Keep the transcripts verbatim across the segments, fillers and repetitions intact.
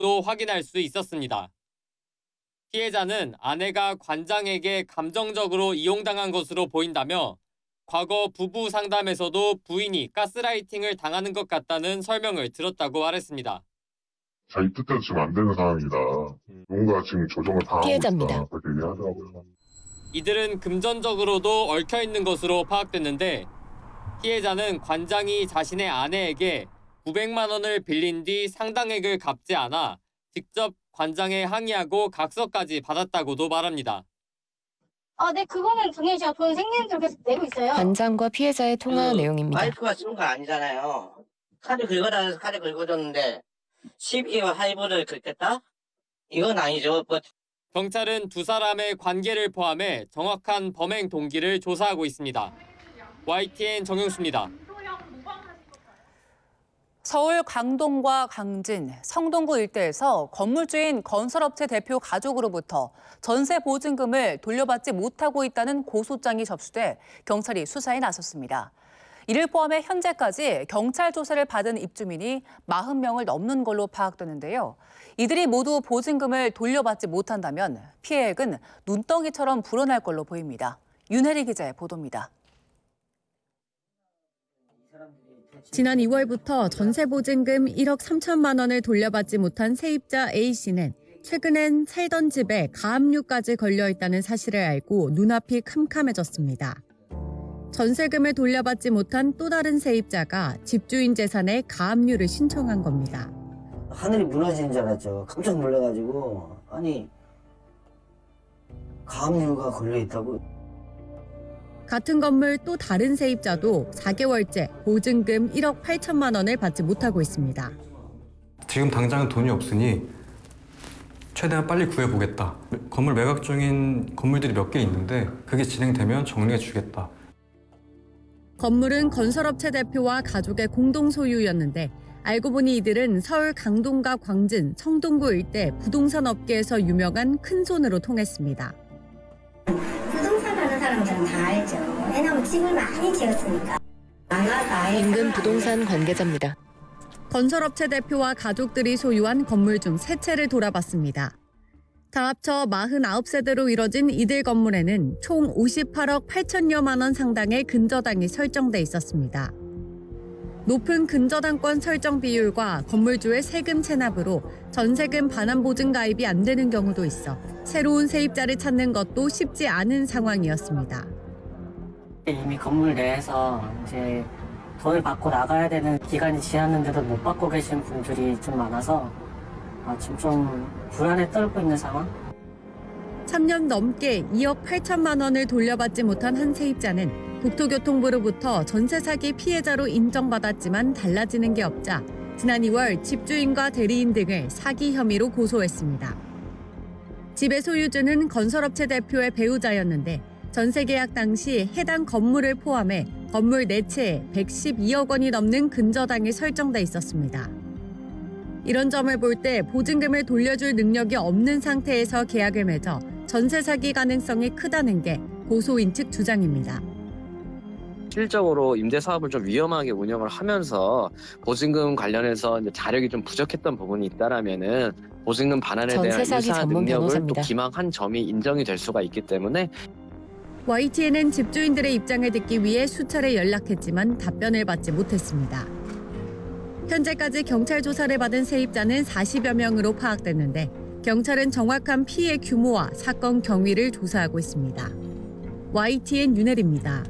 또 확인할 수 있었습니다. 피해자는 아내가 관장에게 감정적으로 이용당한 것으로 보인다며 과거 부부 상담에서도 부인이 가스라이팅을 당하는 것 같다는 설명을 들었다고 말했습니다. 자기 뜻대로 지금 안 되는 상황이다. 누군가 지금 조정을 당하고 피해자입니다. 있다. 그렇게 얘기하더라고요. 이들은 금전적으로도 얽혀있는 것으로 파악됐는데 피해자는 관장이 자신의 아내에게 구백만 원을 빌린 뒤 상당액을 갚지 않아 직접 관장에 항의하고 각서까지 받았다고도 말합니다. 아, 네, 그거는 당연히 제가 돈 생기는 대로 계속 내고 있어요. 관장과 피해자의 통화 그 내용입니다. 와이프가 쓰는 거 아니잖아요. 카드 긁어라 해서 카드 긁어줬는데 십이 개월 할부를 긁겠다? 이건 아니죠. 뭐. 경찰은 두 사람의 관계를 포함해 정확한 범행 동기를 조사하고 있습니다. 와이티엔 정용수입니다. 서울 강동과 강진, 성동구 일대에서 건물주인 건설업체 대표 가족으로부터 전세 보증금을 돌려받지 못하고 있다는 고소장이 접수돼 경찰이 수사에 나섰습니다. 이를 포함해 현재까지 경찰 조사를 받은 입주민이 사십 명을 넘는 걸로 파악되는데요. 이들이 모두 보증금을 돌려받지 못한다면 피해액은 눈덩이처럼 불어날 걸로 보입니다. 윤혜리 기자의 보도입니다. 지난 이월부터 전세보증금 일억 삼천만 원을 돌려받지 못한 세입자 A씨는 최근엔 살던 집에 가압류까지 걸려있다는 사실을 알고 눈앞이 캄캄해졌습니다. 전세금을 돌려받지 못한 또 다른 세입자가 집주인 재산에 가압류를 신청한 겁니다. 하늘이 무너지는 줄 알았죠. 깜짝 놀라가지고 아니 가압류가 걸려있다고. 같은 건물 또 다른 세입자도 사 개월째 보증금 일억 팔천만 원을 받지 못하고 있습니다. 지금 당장 돈이 없으니 최대한 빨리 구해보겠다. 건물 매각 중인 건물들이 몇 개 있는데 그게 진행되면 정리해주겠다. 건물은 건설업체 대표와 가족의 공동 소유였는데 알고 보니 이들은 서울 강동과 광진, 성동구 일대 부동산 업계에서 유명한 큰손으로 통했습니다. 부동산 하는 사람들은 다 알죠. 왜냐면 집을 많이 지었으니까. 인근 부동산 관계자입니다. 건설업체 대표와 가족들이 소유한 건물 중 세 채를 돌아봤습니다. 다 합쳐 사십구 세대로 이뤄진 이들 건물에는 총 오십팔억 팔천여만 원 상당의 근저당이 설정돼 있었습니다. 높은 근저당권 설정 비율과 건물주의 세금 체납으로 전세금 반환 보증 가입이 안 되는 경우도 있어 새로운 세입자를 찾는 것도 쉽지 않은 상황이었습니다. 이미 건물 내에서 이제 돈을 받고 나가야 되는 기간이 지났는데도 못 받고 계신 분들이 좀 많아서 아, 지금 좀 불안에 떨고 있는 상황? 삼 년 넘게 이억 팔천만 원을 돌려받지 못한 한 세입자는 국토교통부로부터 전세 사기 피해자로 인정받았지만 달라지는 게 없자 지난 이월 집주인과 대리인 등을 사기 혐의로 고소했습니다. 집의 소유주는 건설업체 대표의 배우자였는데 전세 계약 당시 해당 건물을 포함해 건물 네 채에 백십이억 원이 넘는 근저당이 설정돼 있었습니다. 이런 점을 볼 때 보증금을 돌려줄 능력이 없는 상태에서 계약을 맺어 전세 사기 가능성이 크다는 게 고소인 측 주장입니다. 실질적으로 임대 사업을 좀 위험하게 운영을 하면서 보증금 관련해서 이제 자력이 좀 부족했던 부분이 있다라면은 보증금 반환에 대한 유사 능력을 또 기망한 점이 인정이 될 수가 있기 때문에 와이티엔은 집주인들의 입장을 듣기 위해 수차례 연락했지만 답변을 받지 못했습니다. 현재까지 경찰 조사를 받은 세입자는 사십여 명으로 파악됐는데 경찰은 정확한 피해 규모와 사건 경위를 조사하고 있습니다. 와이티엔 윤혜리입니다.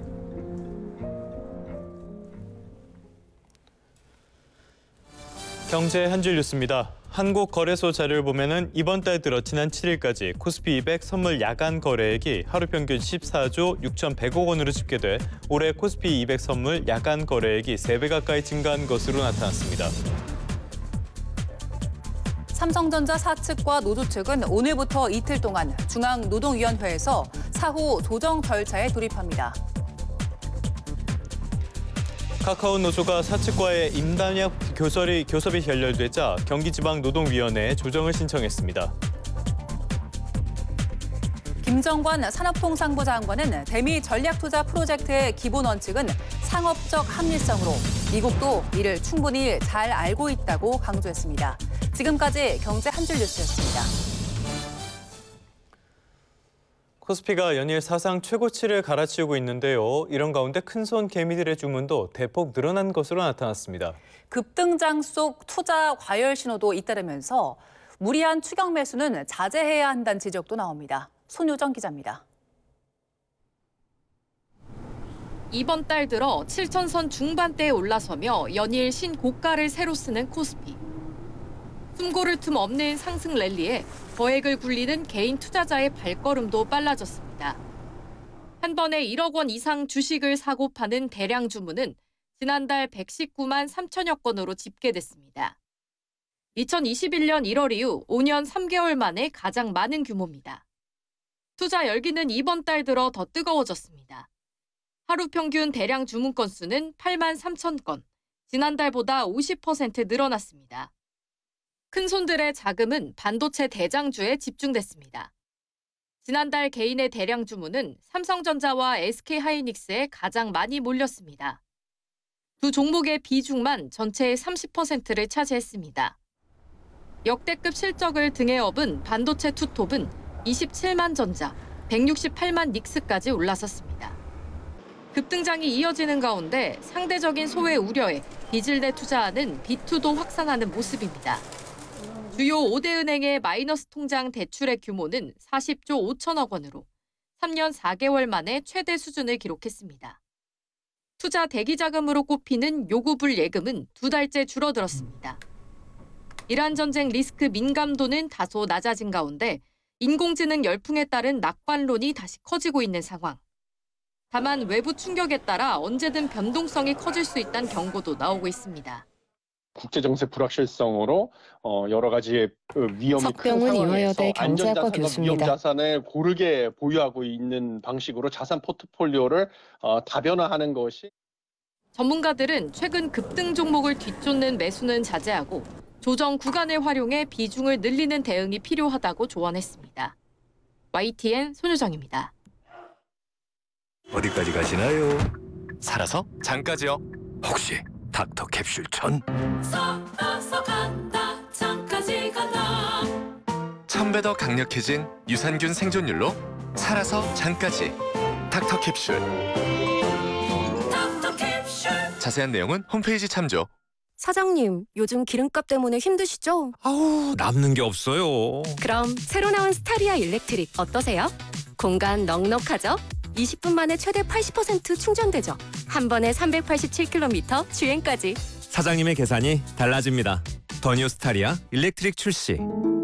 경제 한 줄 뉴스입니다. 한국거래소 자료를 보면은 이번 달 들어 지난 칠 일까지 코스피 이백 선물 야간 거래액이 하루 평균 십사조 육천백억 원으로 집계돼 올해 코스피 이백 선물 야간 거래액이 세 배 가까이 증가한 것으로 나타났습니다. 삼성전자 사측과 노조 측은 오늘부터 이틀 동안 중앙노동위원회에서 사후 조정 절차에 돌입합니다. 카카오 노조가 사측과의 임단협 교섭이, 교섭이 결렬되자 경기지방노동위원회에 조정을 신청했습니다. 김정관 산업통상부 장관은 대미 전략투자 프로젝트의 기본 원칙은 상업적 합리성으로 미국도 이를 충분히 잘 알고 있다고 강조했습니다. 지금까지 경제 한 줄 뉴스였습니다. 코스피가 연일 사상 최고치를 갈아치우고 있는데요. 이런 가운데 큰손 개미들의 주문도 대폭 늘어난 것으로 나타났습니다. 급등장 속 투자 과열 신호도 잇따르면서 무리한 추격 매수는 자제해야 한다는 지적도 나옵니다. 손효정 기자입니다. 이번 달 들어 칠천선 중반대에 올라서며 연일 신고가를 새로 쓰는 코스피. 숨고를 틈 없는 상승 랠리에 거액을 굴리는 개인 투자자의 발걸음도 빨라졌습니다. 한 번에 일억 원 이상 주식을 사고 파는 대량 주문은 지난달 백십구만 삼천여 건으로 집계됐습니다. 이천이십일 년 일월 이후 오 년 삼 개월 만에 가장 많은 규모입니다. 투자 열기는 이번 달 들어 더 뜨거워졌습니다. 하루 평균 대량 주문 건수는 팔만 삼천 건, 지난달보다 오십 퍼센트 늘어났습니다. 큰손들의 자금은 반도체 대장주에 집중됐습니다. 지난달 개인의 대량 주문은 삼성전자와 에스케이하이닉스에 가장 많이 몰렸습니다. 두 종목의 비중만 전체의 삼십 퍼센트를 차지했습니다. 역대급 실적을 등에 업은 반도체 투톱은 이십칠만 전자, 백육십팔만 닉스까지 올라섰습니다. 급등장이 이어지는 가운데 상대적인 소외 우려에 빚을 내 투자하는 비투도 확산하는 모습입니다. 주요 오 대 은행의 마이너스 통장 대출의 규모는 사십조 오천억 원으로 삼 년 사 개월 만에 최대 수준을 기록했습니다. 투자 대기 자금으로 꼽히는 요구불 예금은 두 달째 줄어들었습니다. 이란 전쟁 리스크 민감도는 다소 낮아진 가운데 인공지능 열풍에 따른 낙관론이 다시 커지고 있는 상황. 다만 외부 충격에 따라 언제든 변동성이 커질 수 있다는 경고도 나오고 있습니다. 국제정세 불확실성으로 어, 여러 가지의 위험이 큰 석병훈 상황에서 이화여대 경제학과 안전자산과 교수입니다. 위험자산을 고르게 보유하고 있는 방식으로 자산 포트폴리오를 어, 다변화하는 것이 전문가들은 최근 급등 종목을 뒤쫓는 매수는 자제하고 조정 구간을 활용해 비중을 늘리는 대응이 필요하다고 조언했습니다. 와이티엔 손효정입니다. 어디까지 가시나요? 살아서 장까지요. 혹시 닥터 캡슐 천? 살아서 간다 장까지 간다. 천 배 더 강력해진 유산균 생존율로 살아서 장까지 닥터 캡슐. 닥터 캡슐. 자세한 내용은 홈페이지 참조. 사장님, 요즘 기름값 때문에 힘드시죠? 아우, 남는 게 없어요. 그럼 새로 나온 스타리아 일렉트릭 어떠세요? 공간 넉넉하죠? 이십 분 만에 최대 팔십 퍼센트 충전되죠? 한 번에 삼백팔십칠 킬로미터 주행까지. 사장님의 계산이 달라집니다. 더 뉴 스타리아 일렉트릭 출시.